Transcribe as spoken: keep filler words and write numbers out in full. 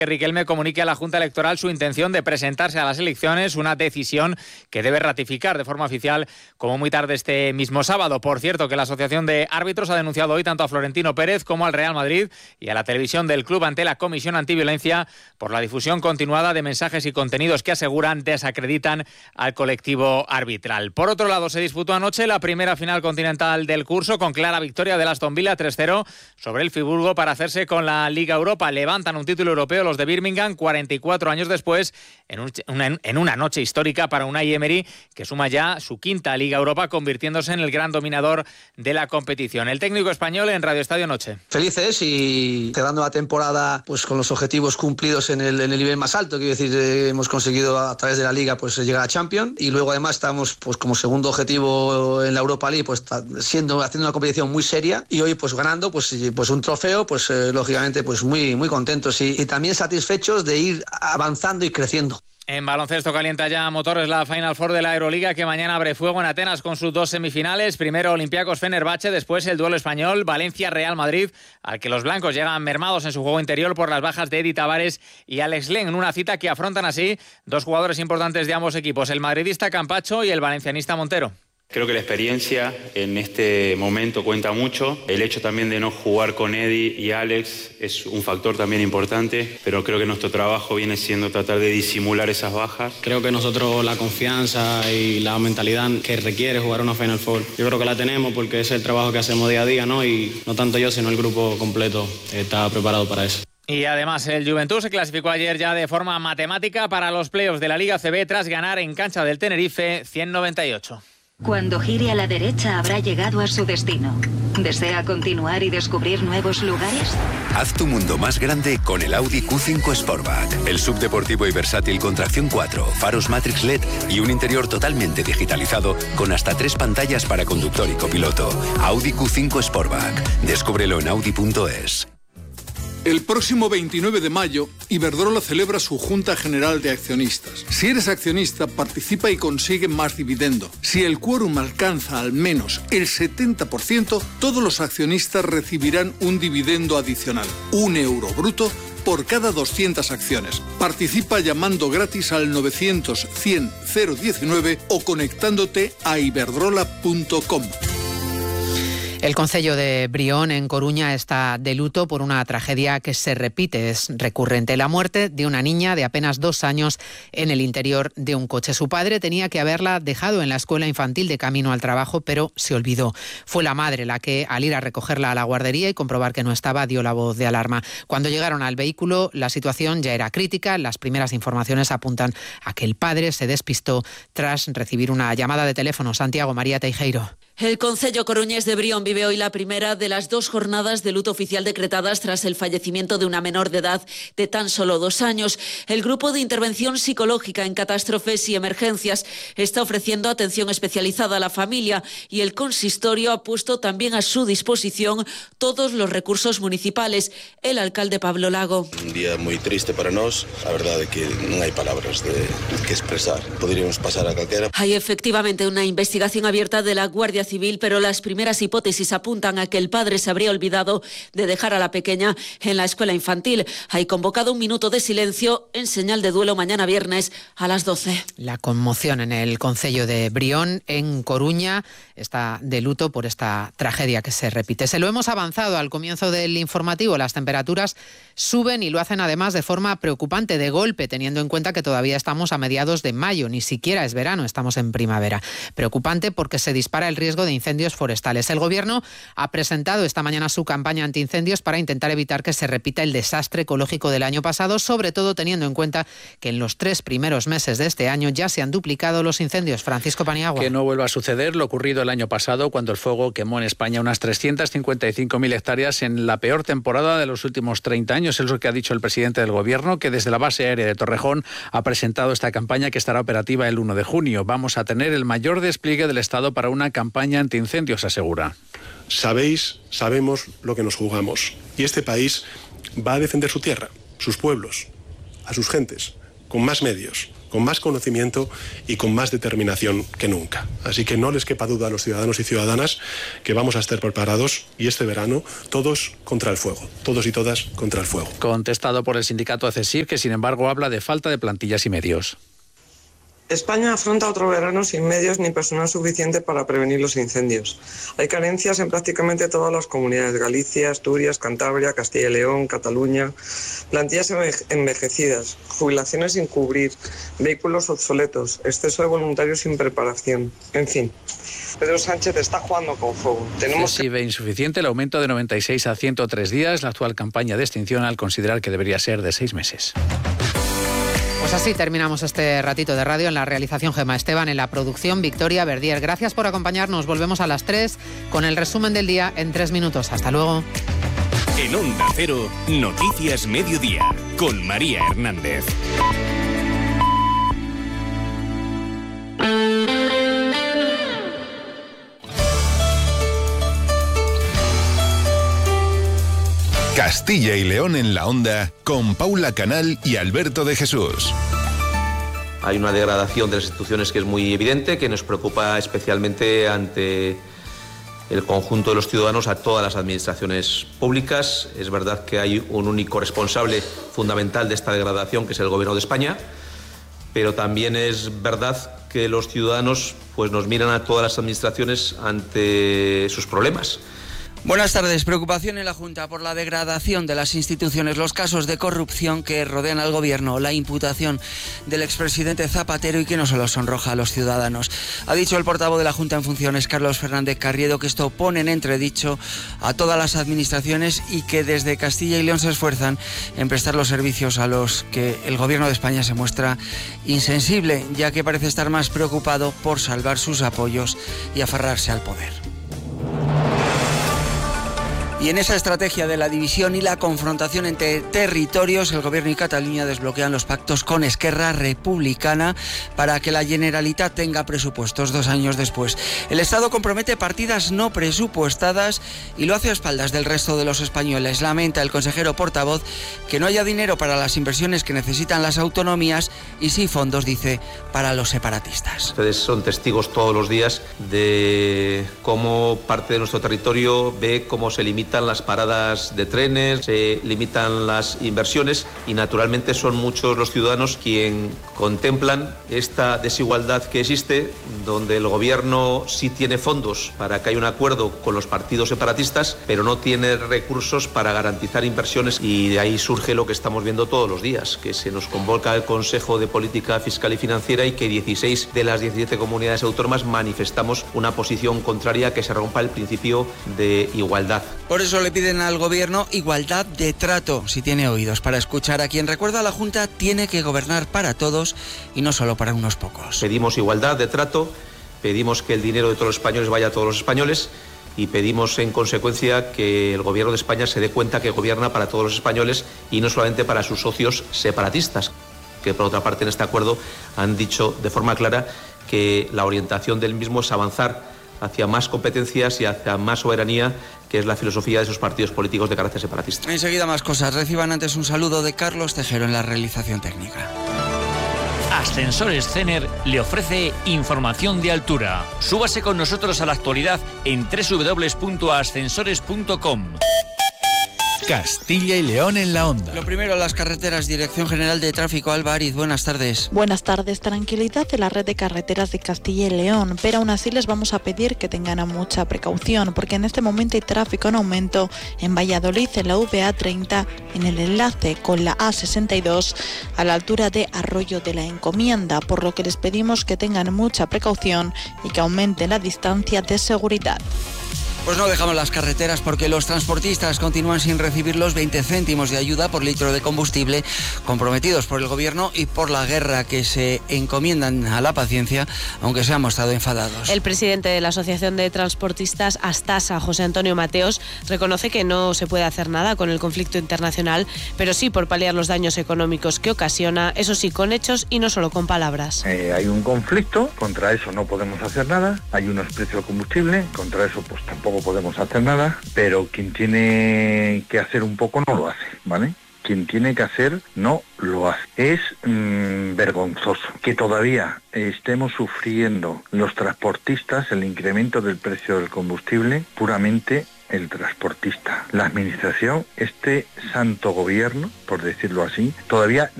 Riquelme comunique a la Junta Electoral su intención de presentarse a las elecciones, una decisión que debe ratificar de forma oficial como muy tarde este mismo sábado. Por cierto, que la Asociación de Árbitros ha denunciado hoy tanto a Florentino Pérez como al Real Madrid y a la televisión del club ante la Comisión Antiviolencia por la difusión continuada de mensajes y contenidos que aseguran desacreditan al colectivo arbitral. Por otro lado, se disputó anoche la primera final continental del curso con clara victoria del Aston Villa tres cero sobre el Friburgo para hacerse con la Liga Europa. Levantan un título europeo los de Birmingham cuarenta y cuatro años después en, un, una, en una noche histórica para Unai Emery, que suma ya su quinta Liga Europa, convirtiéndose en el gran dominador de la competición. El técnico español en Radio Estadio Noche. Felices y cerrando la temporada pues con los objetivos cumplidos en el, en el nivel más alto, quiero decir, eh, hemos conseguido a través de la Liga pues llegar a Champions y luego además estamos pues como segundo objetivo en la Europa League pues siendo haciendo una competición muy seria y hoy pues ganando pues, pues un trofeo pues eh, lógicamente pues muy, muy contentos y, y también satisfechos de ir avanzando y creciendo. En baloncesto calienta ya motores la Final Four de la Euroliga, que mañana abre fuego en Atenas con sus dos semifinales. Primero Olympiacos Fenerbahce, después el duelo español Valencia-Real Madrid, al que los blancos llegan mermados en su juego interior por las bajas de Eddie Tavares y Alex Len, en una cita que afrontan así dos jugadores importantes de ambos equipos, el madridista Campacho y el valencianista Montero. Creo que la experiencia en este momento cuenta mucho. El hecho también de no jugar con Eddie y Alex es un factor también importante, pero creo que nuestro trabajo viene siendo tratar de disimular esas bajas. Creo que nosotros la confianza y la mentalidad que requiere jugar una Final Four, yo creo que la tenemos porque es el trabajo que hacemos día a día, ¿no? Y no tanto yo, sino el grupo completo está preparado para eso. Y además el Juventud se clasificó ayer ya de forma matemática para los playoffs de la Liga A C B tras ganar en cancha del Tenerife cien noventa y ocho. Cuando gire a la derecha habrá llegado a su destino. ¿Desea continuar y descubrir nuevos lugares? Haz tu mundo más grande con el Audi Q cinco Sportback. El subdeportivo y versátil con tracción cuatro, faros Matrix L E D y un interior totalmente digitalizado con hasta tres pantallas para conductor y copiloto. Audi Q cinco Sportback. Descúbrelo en audi punto es. El próximo veintinueve de mayo, Iberdrola celebra su Junta General de Accionistas. Si eres accionista, participa y consigue más dividendo. Si el quórum alcanza al menos el setenta por ciento, todos los accionistas recibirán un dividendo adicional, un euro bruto, por cada doscientas acciones. Participa llamando gratis al novecientos cien cero diecinueve o conectándote a iberdrola punto com. El concello de Brión, en Coruña, está de luto por una tragedia que se repite. Es recurrente: la muerte de una niña de apenas dos años en el interior de un coche. Su padre tenía que haberla dejado en la escuela infantil de camino al trabajo, pero se olvidó. Fue la madre la que, al ir a recogerla a la guardería y comprobar que no estaba, dio la voz de alarma. Cuando llegaron al vehículo, la situación ya era crítica. Las primeras informaciones apuntan a que el padre se despistó tras recibir una llamada de teléfono. Santiago, María Teijeiro. El concello coruñés de Brión vive hoy la primera de las dos jornadas de luto oficial decretadas tras el fallecimiento de una menor de edad de tan solo dos años. El grupo de intervención psicológica en catástrofes y emergencias está ofreciendo atención especializada a la familia y el consistorio ha puesto también a su disposición todos los recursos municipales. El alcalde Pablo Lago. Un día muy triste para nos, a verdade que non hai palabras de que expresar. Poderíamos pasar a calquera. Hay efectivamente una investigación abierta de la Guardia Civil, pero las primeras hipótesis apuntan a que el padre se habría olvidado de dejar a la pequeña en la escuela infantil. Hay convocado un minuto de silencio en señal de duelo mañana viernes a las doce. La conmoción en el concello de Brión, en Coruña, está de luto por esta tragedia que se repite. Se lo hemos avanzado al comienzo del informativo. Las temperaturas suben y lo hacen además de forma preocupante, de golpe, teniendo en cuenta que todavía estamos a mediados de mayo, ni siquiera es verano, estamos en primavera. Preocupante porque se dispara el riesgo de incendios forestales. El Gobierno ha presentado esta mañana su campaña antiincendios para intentar evitar que se repita el desastre ecológico del año pasado, sobre todo teniendo en cuenta que en los tres primeros meses de este año ya se han duplicado los incendios. Francisco Paniagua. Que no vuelva a suceder lo ocurrido el año pasado, cuando el fuego quemó en España unas trescientas cincuenta y cinco mil hectáreas en la peor temporada de los últimos treinta años. Es lo que ha dicho el presidente del Gobierno, que desde la base aérea de Torrejón ha presentado esta campaña que estará operativa el uno de junio. Vamos a tener el mayor despliegue del Estado para una campaña antiincendios, asegura. Sabéis, sabemos lo que nos jugamos. Y este país va a defender su tierra, sus pueblos, a sus gentes, con más medios, con más conocimiento y con más determinación que nunca. Así que no les quepa duda a los ciudadanos y ciudadanas que vamos a estar preparados y este verano todos contra el fuego, todos y todas contra el fuego. Contestado por el sindicato ACESIF, que sin embargo habla de falta de plantillas y medios. España afronta otro verano sin medios ni personal suficiente para prevenir los incendios. Hay carencias en prácticamente todas las comunidades: Galicia, Asturias, Cantabria, Castilla y León, Cataluña. Plantillas envejecidas, jubilaciones sin cubrir, vehículos obsoletos, exceso de voluntarios sin preparación. En fin, Pedro Sánchez está jugando con fuego. Tenemos que... ve insuficiente el aumento de noventa y seis a ciento tres días, la actual campaña de extinción, al considerar que debería ser de seis meses. Pues así terminamos este ratito de radio. En la realización, Gemma Esteban; en la producción, Victoria Verdier. Gracias por acompañarnos. Volvemos a las tres con el resumen del día en tres minutos. Hasta luego. En Onda Cero, Noticias Mediodía, con María Hernández. Castilla y León en la Onda, con Paula Canal y Alberto de Jesús. Hay una degradación de las instituciones que es muy evidente, que nos preocupa especialmente ante el conjunto de los ciudadanos, a todas las administraciones públicas. Es verdad que hay un único responsable fundamental de esta degradación, que es el Gobierno de España, pero también es verdad que los ciudadanos pues, nos miran a todas las administraciones ante sus problemas. Buenas tardes. Preocupación en la Junta por la degradación de las instituciones, los casos de corrupción que rodean al Gobierno, la imputación del expresidente Zapatero y que no solo sonroja a los ciudadanos. Ha dicho el portavoz de la Junta en funciones, Carlos Fernández Carriedo, que esto pone en entredicho a todas las administraciones y que desde Castilla y León se esfuerzan en prestar los servicios a los que el Gobierno de España se muestra insensible, ya que parece estar más preocupado por salvar sus apoyos y aferrarse al poder. Y en esa estrategia de la división y la confrontación entre territorios, el Gobierno y Cataluña desbloquean los pactos con Esquerra Republicana para que la Generalitat tenga presupuestos dos años después. El Estado compromete partidas no presupuestadas y lo hace a espaldas del resto de los españoles. Lamenta el consejero portavoz que no haya dinero para las inversiones que necesitan las autonomías y sí fondos, dice, para los separatistas. Ustedes son testigos todos los días de cómo parte de nuestro territorio ve cómo se limita las paradas de trenes, se limitan las inversiones y naturalmente son muchos los ciudadanos quienes contemplan esta desigualdad que existe, donde el Gobierno sí tiene fondos para que haya un acuerdo con los partidos separatistas, pero no tiene recursos para garantizar inversiones, y de ahí surge lo que estamos viendo todos los días, que se nos convoca el Consejo de Política Fiscal y Financiera y que dieciséis de las diecisiete comunidades autónomas manifestamos una posición contraria a que se rompa el principio de igualdad. Por eso le piden al Gobierno igualdad de trato, si tiene oídos para escuchar a quien, recuerda, la Junta tiene que gobernar para todos y no solo para unos pocos. Pedimos igualdad de trato, pedimos que el dinero de todos los españoles vaya a todos los españoles y pedimos en consecuencia que el Gobierno de España se dé cuenta que gobierna para todos los españoles y no solamente para sus socios separatistas, que por otra parte en este acuerdo han dicho de forma clara que la orientación del mismo es avanzar hacia más competencias y hacia más soberanía, que es la filosofía de esos partidos políticos de carácter separatista. Enseguida más cosas. Reciban antes un saludo de Carlos Tejero en la realización técnica. Ascensores Cener le ofrece información de altura. Súbase con nosotros a la actualidad en doble u doble u doble u punto ascensores punto com. Castilla y León en la Onda. Lo primero, las carreteras. Dirección General de Tráfico, Alba Ariz, buenas tardes. Buenas tardes. Tranquilidad en la red de carreteras de Castilla y León, pero aún así les vamos a pedir que tengan mucha precaución, porque en este momento hay tráfico en aumento en Valladolid, en la V A treinta, en el enlace con la A sesenta y dos, a la altura de Arroyo de la Encomienda, por lo que les pedimos que tengan mucha precaución y que aumenten la distancia de seguridad. Pues no dejamos las carreteras porque los transportistas continúan sin recibir los veinte céntimos de ayuda por litro de combustible comprometidos por el Gobierno y por la guerra que se encomiendan a la paciencia, aunque se han mostrado enfadados. El presidente de la Asociación de Transportistas Astasa, José Antonio Mateos, reconoce que no se puede hacer nada con el conflicto internacional, pero sí por paliar los daños económicos que ocasiona, eso sí, con hechos y no solo con palabras. Eh, hay un conflicto, contra eso no podemos hacer nada, hay unos precios de combustible, contra eso pues tampoco podemos hacer nada, pero quien tiene que hacer un poco no lo hace, ¿vale? quien tiene que hacer no lo hace. Es mmm, vergonzoso que todavía estemos sufriendo los transportistas el incremento del precio del combustible, puramente el transportista. La administración, este santo gobierno, por decirlo así, todavía